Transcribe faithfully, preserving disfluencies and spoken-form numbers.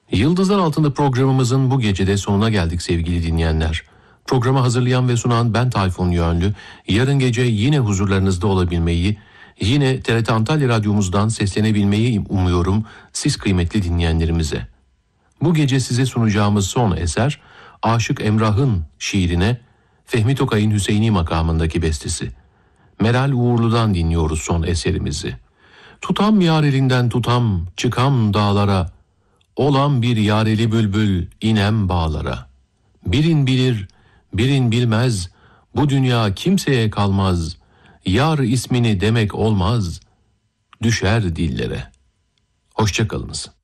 Yıldızlar Altında programımızın bu gecede sonuna geldik sevgili dinleyenler. Programı hazırlayan ve sunan ben Tayfun Yönlü. Yarın gece yine huzurlarınızda olabilmeyi, yine T R T Antalya Radyomuzdan seslenebilmeyi umuyorum siz kıymetli dinleyenlerimize. Bu gece size sunacağımız son eser, Aşık Emrah'ın şiirine Fehmi Tokay'ın Hüseyini makamındaki bestesi. Meral Uğurlu'dan dinliyoruz son eserimizi. Tutam yar elinden tutam, çıkam dağlara, olan bir yareli bülbül inem bağlara. Birin bilir, birin bilmez, bu dünya kimseye kalmaz. Yar ismini demek olmaz, düşer dillere. Hoşça kalınız.